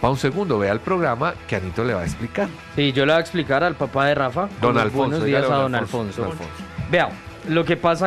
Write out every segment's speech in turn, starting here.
interrumpa un segundo, vea el programa que Anito le va a explicar. Sí, yo le voy a explicar al papá de Rafa. Don Alfonso. Buenos días a don Alfonso. Vea, lo que pasa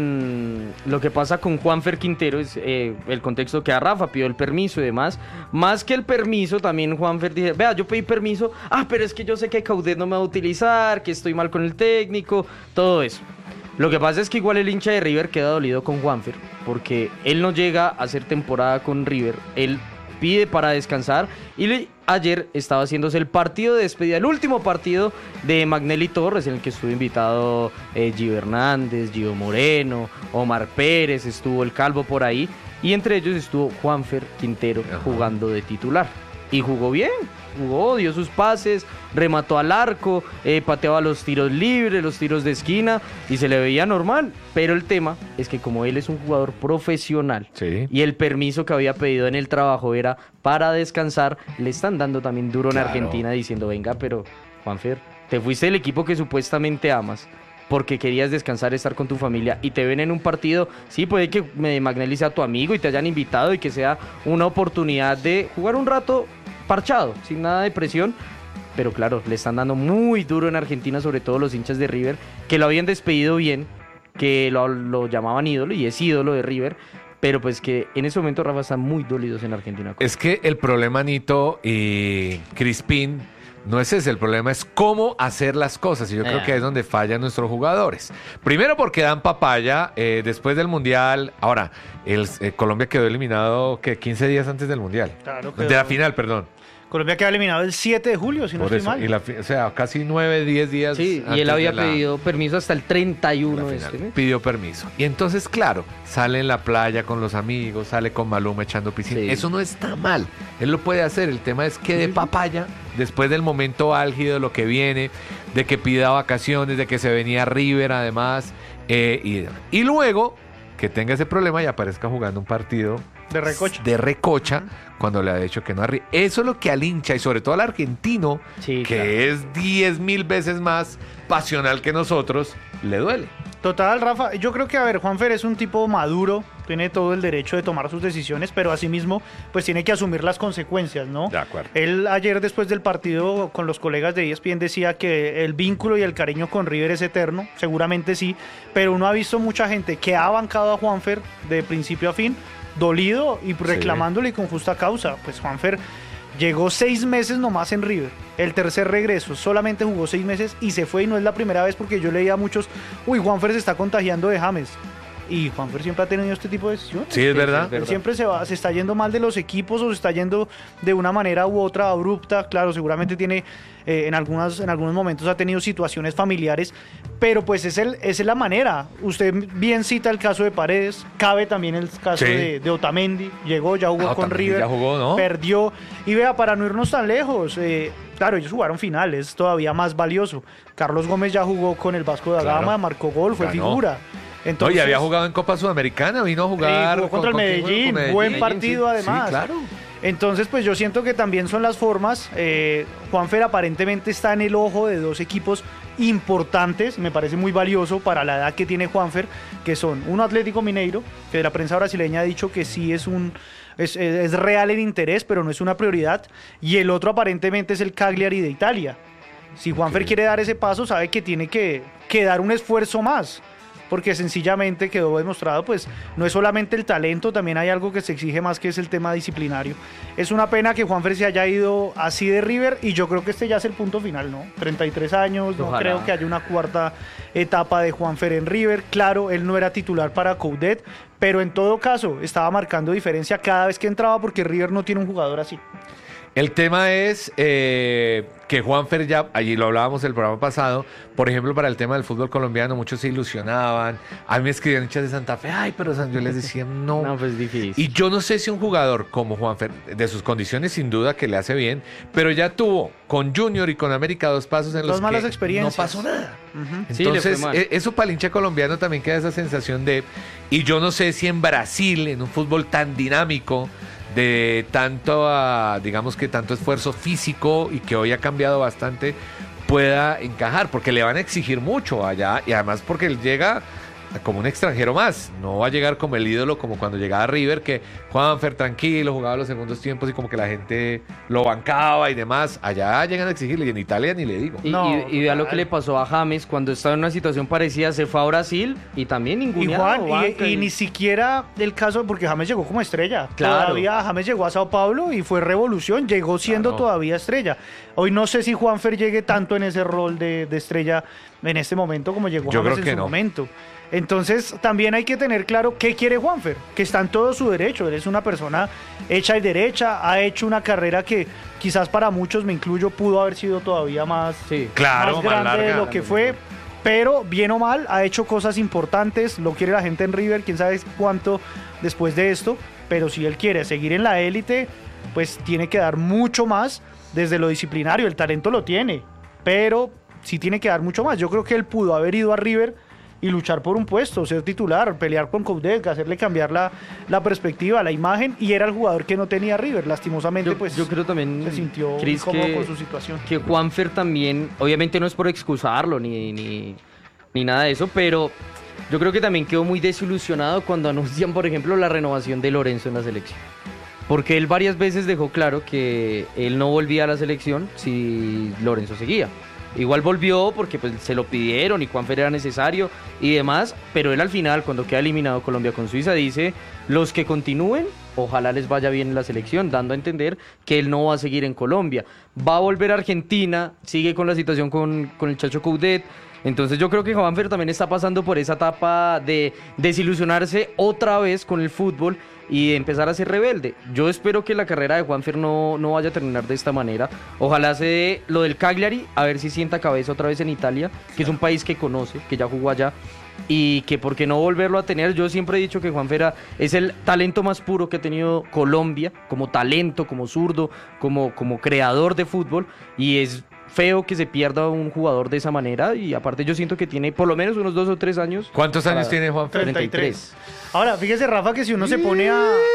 con Juanfer Quintero es el contexto que a Rafa pidió el permiso y demás. Más que el permiso, también Juanfer dice, vea, yo pedí permiso, pero es que yo sé que Coudet no me va a utilizar, que estoy mal con el técnico, todo eso. Lo que pasa es que igual el hincha de River queda dolido con Juanfer, porque él no llega a hacer temporada con River, él pide para descansar y ayer estaba haciéndose el partido de despedida, el último partido de Magnelli Torres, en el que estuvo invitado Gio Hernández, Gio Moreno, Omar Pérez, estuvo el Calvo por ahí, y entre ellos estuvo Juanfer Quintero jugando de titular. Y jugó bien, dio sus pases, remató al arco, pateaba los tiros libres, los tiros de esquina y se le veía normal. Pero el tema es que como él es un jugador profesional y el permiso que había pedido en el trabajo era para descansar, le están dando también duro en Argentina diciendo, venga, pero Juanfer, te fuiste del equipo que supuestamente amas porque querías descansar, estar con tu familia y te ven en un partido, sí, puede que Magnelli sea tu amigo y te hayan invitado y que sea una oportunidad de jugar un rato parchado, sin nada de presión, pero claro, le están dando muy duro en Argentina, sobre todo los hinchas de River, que lo habían despedido bien, que lo llamaban ídolo y es ídolo de River, pero pues que en ese momento Rafa están muy dolidos en Argentina. Es que el problema, Nito y Crispín, no es ese, el problema es cómo hacer las cosas, y yo creo que ahí es donde fallan nuestros jugadores. Primero porque dan papaya después del Mundial. Ahora, Colombia quedó eliminado, ¿qué? 15 días antes del Mundial. Claro, de la final, perdón. Colombia quedó eliminado el 7 de julio, si no estoy mal. O sea, casi 9, 10 días. Sí, y él había pedido permiso hasta el 31 de este mes. Pidió permiso. Y entonces, claro, sale en la playa con los amigos, sale con Maluma echando piscina. Sí. Eso no está mal. Él lo puede hacer. El tema es que de papaya, después del momento álgido de lo que viene, de que pida vacaciones, de que se venía River además, y luego que tenga ese problema y aparezca jugando un partido de recocha cuando le ha dicho que no arriba. Eso es lo que al hincha y sobre todo al argentino, que es 10,000 veces más pasional que nosotros, le duele. Total, Rafa, yo creo que, Juanfer es un tipo maduro, tiene todo el derecho de tomar sus decisiones, pero asimismo, pues tiene que asumir las consecuencias, ¿no? De acuerdo. Él ayer, después del partido con los colegas de ESPN, decía que el vínculo y el cariño con River es eterno, seguramente sí, pero uno ha visto mucha gente que ha bancado a Juanfer de principio a fin, dolido y reclamándole con justa causa. Pues Juanfer llegó 6 meses nomás en River, el tercer regreso, solamente jugó 6 meses y se fue, y no es la primera vez, porque yo leía a muchos, Juanfer se está contagiando de James. Y Juanfer siempre ha tenido este tipo de decisiones. Sí, es verdad. Él siempre se está yendo mal de los equipos, o se está yendo de una manera u otra abrupta. Claro, seguramente tiene, en algunos momentos ha tenido situaciones familiares, pero pues esa es la manera. Usted bien cita el caso de Paredes, cabe también el caso de Otamendi. Llegó, ya jugó con River, ya jugó, ¿no? Perdió. Y vea, para no irnos tan lejos, claro, ellos jugaron finales, todavía más valioso. Carlos Gómez ya jugó con el Vasco da Gama, marcó gol, fue figura. Entonces, y había jugado en Copa Sudamericana, vino a jugar jugó contra el Medellín, buen partido además. Sí, claro. Entonces, pues yo siento que también son las formas. Juanfer aparentemente está en el ojo de 2 equipos importantes, me parece muy valioso para la edad que tiene Juanfer, que son un Atlético Mineiro, que la prensa brasileña ha dicho que sí es real el interés, pero no es una prioridad, y el otro aparentemente es el Cagliari de Italia. Si Juanfer quiere dar ese paso, sabe que tiene que dar un esfuerzo más, porque sencillamente quedó demostrado, pues no es solamente el talento, también hay algo que se exige más, que es el tema disciplinario. Es una pena que Juanfer se haya ido así de River, y yo creo que este ya es el punto final, ¿no? 33 años, no creo que haya una cuarta etapa de Juanfer en River. Claro, él no era titular para Coudet, pero en todo caso estaba marcando diferencia cada vez que entraba, porque River no tiene un jugador así. El tema es que Juanfer, ya allí lo hablábamos el programa pasado, por ejemplo, para el tema del fútbol colombiano, muchos se ilusionaban. A mí me escribían hinchas de Santa Fe, pero yo les decía no. No, pues difícil. Y yo no sé si un jugador como Juanfer, de sus condiciones sin duda que le hace bien, pero ya tuvo con Junior y con América 2 pasos en los malas que experiencias. No pasó nada. Entonces, eso para el hincha colombiano también queda esa sensación de... Y yo no sé si en Brasil, en un fútbol tan dinámico, de tanto, digamos que tanto esfuerzo físico, y que hoy ha cambiado bastante, pueda encajar, porque le van a exigir mucho allá, y además porque él llega como un extranjero más, no va a llegar como el ídolo como cuando llegaba River, que Juanfer tranquilo, jugaba los segundos tiempos y como que la gente lo bancaba y demás. Allá llegan a exigirle y en Italia ni le digo. Y vea lo que le pasó a James cuando estaba en una situación parecida, se fue a Brasil y también ninguneado. Y ni siquiera el caso, porque James llegó como estrella. Claro. Todavía James llegó a Sao Paulo y fue revolución, llegó siendo todavía estrella. Hoy no sé si Juanfer llegue tanto en ese rol de estrella en este momento como llegó James en su momento. Entonces también hay que tener claro qué quiere Juanfer, que está en todo su derecho. Él es una persona hecha y derecha, ha hecho una carrera que quizás para muchos, me incluyo, pudo haber sido todavía más, más grande de lo que fue. Pero bien o mal, ha hecho cosas importantes, lo quiere la gente en River, quién sabe cuánto después de esto. Pero si él quiere seguir en la élite, pues tiene que dar mucho más desde lo disciplinario. El talento lo tiene, pero sí tiene que dar mucho más. Yo creo que él pudo haber ido a River y luchar por un puesto, ser titular, pelear con Coudet, hacerle cambiar la perspectiva, la imagen, y era el jugador que no tenía River. Lastimosamente, yo creo también, se sintió Chris, incómodo con su situación. Que Juanfer también, obviamente no es por excusarlo ni nada de eso, pero yo creo que también quedó muy desilusionado cuando anuncian, por ejemplo, la renovación de Lorenzo en la selección. Porque él varias veces dejó claro que él no volvía a la selección si Lorenzo seguía. Igual volvió porque pues, se lo pidieron y Juanfer era necesario y demás, pero él al final, cuando queda eliminado Colombia con Suiza, dice, los que continúen, ojalá les vaya bien en la selección, dando a entender que él no va a seguir en Colombia. Va a volver a Argentina, sigue con la situación con el Chacho Coudet. Entonces yo creo que Juanfer también está pasando por esa etapa de desilusionarse otra vez con el fútbol y de empezar a ser rebelde. Yo espero que la carrera de Juanfer no vaya a terminar de esta manera. Ojalá se dé lo del Cagliari, a ver si sienta cabeza otra vez en Italia, que es un país que conoce, que ya jugó allá, y que por qué no volverlo a tener. Yo siempre he dicho que Juanfer es el talento más puro que ha tenido Colombia, como talento, como zurdo, como creador de fútbol, y es feo que se pierda un jugador de esa manera, y aparte yo siento que tiene por lo menos unos 2 o 3 años. ¿Cuántos años tiene Juanfer? 33. Ahora, fíjese, Rafa, que si uno se pone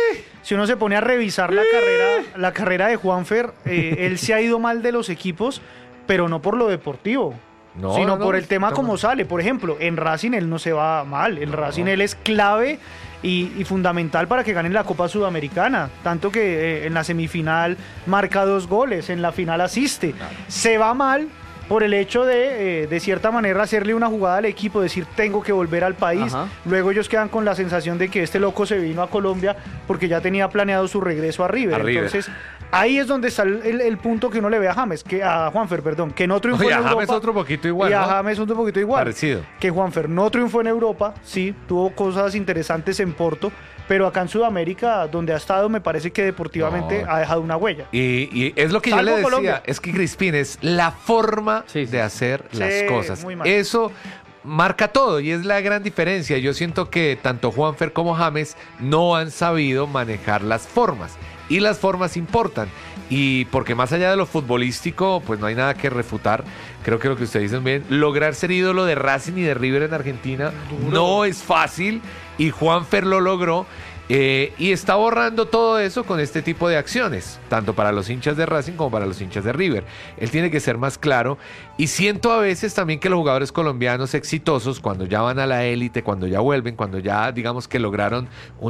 a revisar la carrera de Juanfer, él se ha ido mal de los equipos, pero no por lo deportivo, sino por el tema como sale. Por ejemplo, en Racing él no se va mal, en Racing él es clave y fundamental para que ganen la Copa Sudamericana, tanto que en la semifinal marca 2 goles, en la final asiste. Se va mal por el hecho de cierta manera hacerle una jugada al equipo, decir tengo que volver al país. Luego ellos quedan con la sensación de que este loco se vino a Colombia porque ya tenía planeado su regreso a River. Entonces ahí es donde está el punto que uno le ve a Juanfer, que no triunfó en Europa. A James otro poquito igual, y a James otro poquito igual. Parecido. Que Juanfer no triunfó en Europa, sí, tuvo cosas interesantes en Porto, pero acá en Sudamérica, donde ha estado, me parece que deportivamente ha dejado una huella. Y es lo que yo le decía, Colombia. Es que Crispín es la forma de hacer las cosas. Eso marca todo y es la gran diferencia. Yo siento que tanto Juanfer como James no han sabido manejar las formas. Y las formas importan. Y porque más allá de lo futbolístico, pues no hay nada que refutar. Creo que lo que ustedes dicen bien, lograr ser ídolo de Racing y de River en Argentina no es fácil. Y Juanfer lo logró. Y está borrando todo eso con este tipo de acciones, tanto para los hinchas de Racing como para los hinchas de River. Él tiene que ser más claro, y siento a veces también que los jugadores colombianos exitosos, cuando ya van a la élite, cuando ya vuelven, cuando ya digamos que lograron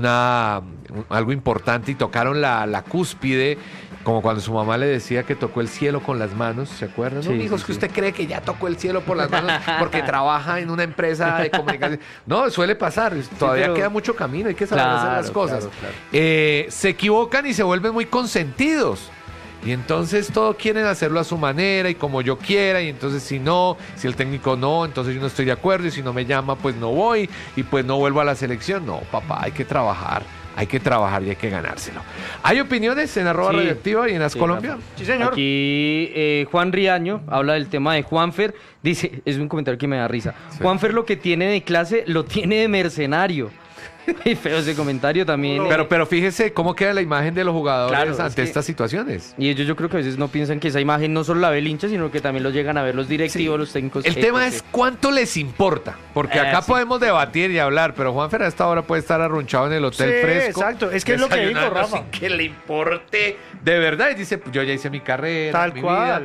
algo importante y tocaron la cúspide, como cuando su mamá le decía que tocó el cielo con las manos, ¿se acuerdan? No, hijos, que usted cree que ya tocó el cielo por las manos porque trabaja en una empresa de comunicación. No, suele pasar, todavía queda mucho camino, hay que saber hacer las cosas. Claro. Se equivocan y se vuelven muy consentidos. Y entonces todos quieren hacerlo a su manera y como yo quiera, y entonces si el técnico no, entonces yo no estoy de acuerdo, y si no me llama, pues no voy, y pues no vuelvo a la selección. No, papá, hay que trabajar y hay que ganárselo. ¿Hay opiniones en @radioactiva y en As Colombia? Sí, señor. Aquí Juan Riaño habla del tema de Juanfer, dice, es un comentario que me da risa. Sí. Juanfer lo que tiene de clase lo tiene de mercenario. Y feo ese comentario también. Pero fíjese cómo queda la imagen de los jugadores ante estas situaciones. Y ellos yo creo que a veces no piensan que esa imagen no solo la ve el hincha, sino que también lo llegan a ver los directivos, los técnicos. El tema es cuánto les importa. Porque acá podemos debatir y hablar, pero Juanfer a esta hora puede estar arrunchado en el hotel fresco. Exacto, es que es lo que digo, Rafa. Sin que le importe de verdad. Y dice, yo ya hice mi carrera, tal mi cual. vida.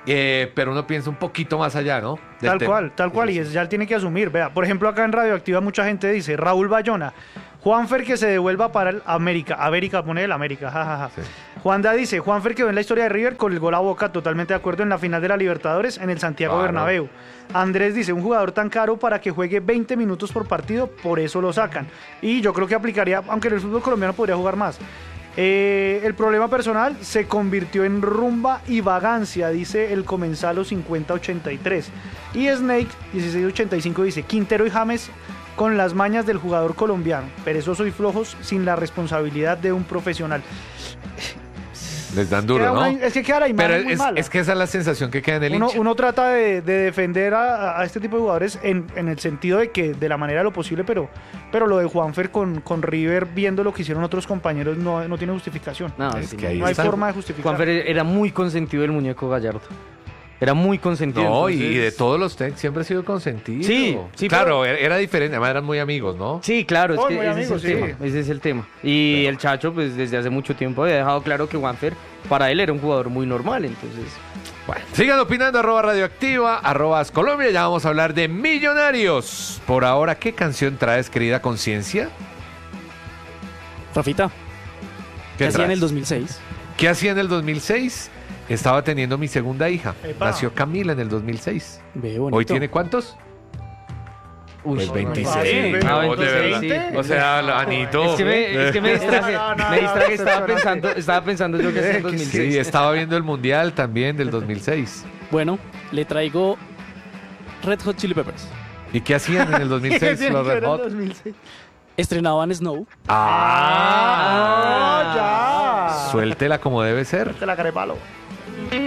pero uno piensa un poquito más allá, ¿no? Tal cual, y ya él tiene que asumir. Vea, por ejemplo, acá en Radioactiva mucha gente dice, Raúl Bayona, Juanfer que se devuelva para el América, pone el América, jajaja. Sí. Juanda dice, Juanfer quedó en la historia de River con el gol a Boca, totalmente de acuerdo, en la final de la Libertadores en el Santiago Bernabéu. Andrés dice, un jugador tan caro para que juegue 20 minutos por partido, por eso lo sacan. Y yo creo que aplicaría, aunque en el fútbol colombiano podría jugar más. El problema personal se convirtió en rumba y vagancia, dice el Comensalo 5083. Y Snake 1685 dice, Quintero y James con las mañas del jugador colombiano, perezosos y flojos sin la responsabilidad de un profesional. Les dan duro, ¿no? Es que queda la imagen muy mala. Es que esa es la sensación que queda en el hincha. Uno trata de defender a este tipo de jugadores en el sentido de que de la manera de lo posible, pero lo de Juanfer con River, viendo lo que hicieron otros compañeros, no tiene justificación. No hay forma de justificar. Juanfer era muy consentido del muñeco Gallardo. Era muy consentido. No, entonces... y de todos los técnicos siempre ha sido consentido. Sí, claro, pero... era diferente, además eran muy amigos, ¿no? Sí, claro, es que ese es el tema. Y el Chacho, pues desde hace mucho tiempo había dejado claro que Juanfer, para él era un jugador muy normal, entonces... Bueno, sigan opinando, @radioactiva, @Colombia, ya vamos a hablar de Millonarios. Por ahora, ¿qué canción traes, querida conciencia? Rafita, ¿qué hacía en el 2006? ¿Qué hacía en el 2006? Estaba teniendo mi segunda hija. Nació Camila en el 2006. ¿Hoy tiene cuántos? Pues 26. Sí. O sea, Anito. Es que me distraje. Estaba pensando yo que hacía en 2006. Sí, estaba viendo el Mundial también del 2006. Bueno, le traigo Red Hot Chili Peppers. ¿Y qué hacían en el 2006 los Red Hot? Estrenaban Snow. Ya. Suéltela como debe ser. Suéltela, carepalo.